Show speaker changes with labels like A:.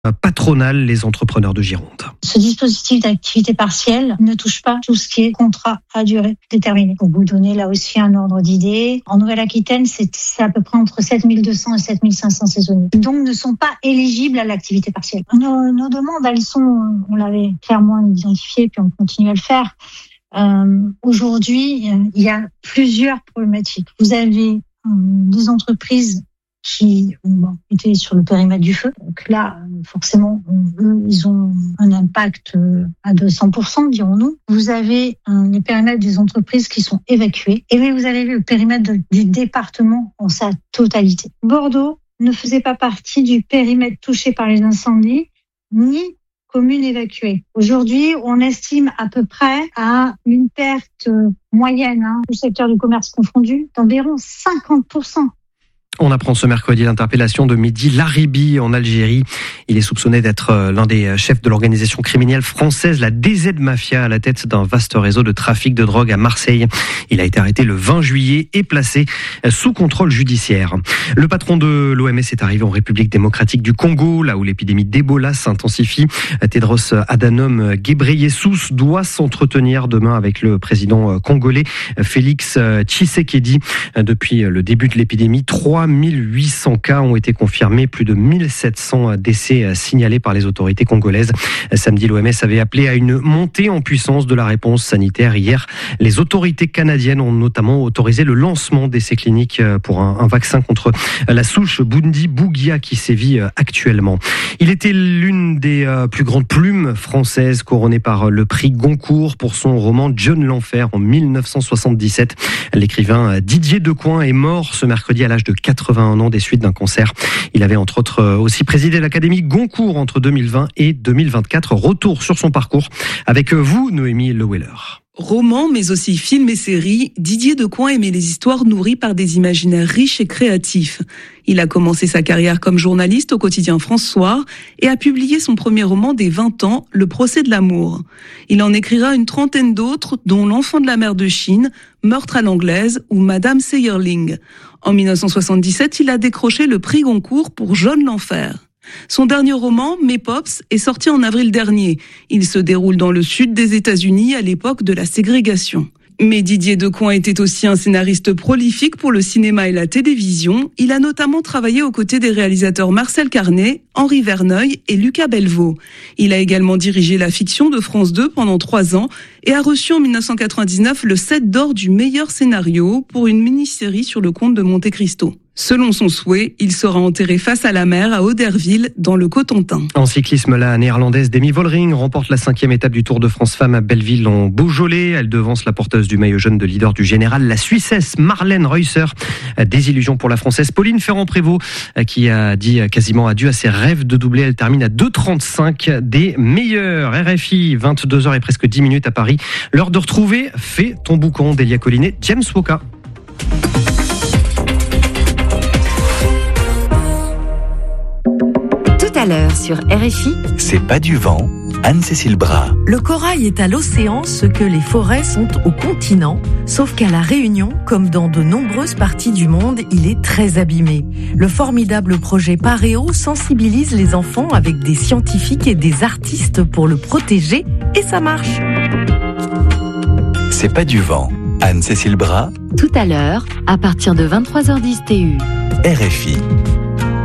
A: patronale, les entrepreneurs de Gironde.
B: Ce dispositif d'activité partielle ne touche pas tout ce qui est contrat à durée déterminée. Pour vous donner là aussi un ordre d'idée, en Nouvelle-Aquitaine, c'est à peu près entre 7200 et 7500 saisonniers. Donc, ne sont pas éligibles à l'activité partielle. Nos demandes, elles sont, on l'avait clairement identifié, puis on continue à le faire. Aujourd'hui, il y a plusieurs problématiques. Vous avez des entreprises qui étaient sur le périmètre du feu. Donc là, forcément, eux, ils ont un impact à 200%, dirons-nous. Vous avez les périmètres des entreprises qui sont évacuées. Et vous avez le périmètre du département en sa totalité. Bordeaux ne faisait pas partie du périmètre touché par les incendies, ni commune évacuée. Aujourd'hui, on estime à peu près à une perte moyenne, du secteur du commerce confondu, d'environ 50%.
A: On apprend ce mercredi l'interpellation de Mehdi Laribi en Algérie. Il est soupçonné d'être l'un des chefs de l'organisation criminelle française, la DZ Mafia, à la tête d'un vaste réseau de trafic de drogue à Marseille. Il a été arrêté le 20 juillet et placé sous contrôle judiciaire. Le patron de l'OMS est arrivé en République démocratique du Congo, là où l'épidémie d'Ebola s'intensifie. Tedros Adhanom Ghebreyesus doit s'entretenir demain avec le président congolais Félix Tshisekedi. Depuis le début de l'épidémie, 3800 cas ont été confirmés, plus de 1700 décès signalés par les autorités congolaises. Samedi, l'OMS avait appelé à une montée en puissance de la réponse sanitaire. Hier, les autorités canadiennes ont notamment autorisé le lancement d'essais cliniques pour un vaccin contre la souche Bundi-Bugia qui sévit actuellement. Il était l'une des plus grandes plumes françaises couronnée par le prix Goncourt pour son roman John l'Enfer en 1977. L'écrivain Didier Decoing est mort ce mercredi à l'âge de 81 ans des suites d'un cancer. Il avait entre autres aussi présidé l'Académie Goncourt entre 2020 et 2024. Retour sur son parcours avec vous, Noémie Leweller.
C: Roman, mais aussi films et séries, Didier Decoing aimait les histoires nourries par des imaginaires riches et créatifs. Il a commencé sa carrière comme journaliste au quotidien France Soir et a publié son premier roman dès 20 ans, Le procès de l'amour. Il en écrira une trentaine d'autres, dont L'enfant de la mer de Chine, Meurtre à l'anglaise ou Madame Seyerling. En 1977, il a décroché le prix Goncourt pour John l'Enfer. Son dernier roman, Mes Pops, est sorti en avril dernier. Il se déroule dans le sud des États-Unis à l'époque de la ségrégation. Mais Didier Decoing était aussi un scénariste prolifique pour le cinéma et la télévision. Il a notamment travaillé aux côtés des réalisateurs Marcel Carné, Henri Verneuil et Lucas Belvaux. Il a également dirigé la fiction de France 2 pendant 3 ans et a reçu en 1999 le 7 d'or du meilleur scénario pour une mini-série sur le comte de Monte Cristo. Selon son souhait, il sera enterré face à la mer à Oderville, dans le Cotentin.
A: En cyclisme, la néerlandaise Demi Vollering remporte la 5e étape du Tour de France Femmes à Belleville en Beaujolais. Elle devance la porteuse du maillot jaune de leader du général, la Suissesse Marlène Reusser. Désillusion pour la Française Pauline Ferrand-Prévot, qui a dit quasiment adieu à ses rêves de doubler. Elle termine à 2,35 des meilleurs. RFI, 22h et presque 10 minutes à Paris. L'heure de retrouver Fais ton boucan d'Elia Collinet, James Woka.
D: Tout à l'heure sur RFI,
E: C'est pas du vent, Anne-Cécile Bras.
D: le corail est à l'océan ce que les forêts sont au continent, sauf qu'à La Réunion, comme dans de nombreuses parties du monde, il est très abîmé. Le formidable projet Paréo sensibilise les enfants avec des scientifiques et des artistes pour le protéger, et ça marche.
E: C'est pas du vent, Anne-Cécile Bras,
F: Tout à l'heure, à partir de 23h10 TU.
E: RFI.